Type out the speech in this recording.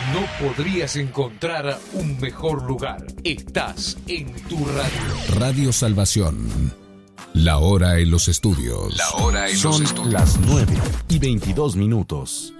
No podrías encontrar un mejor lugar. Estás en tu radio. Radio Salvación. La hora en los estudios. Son las 9:22.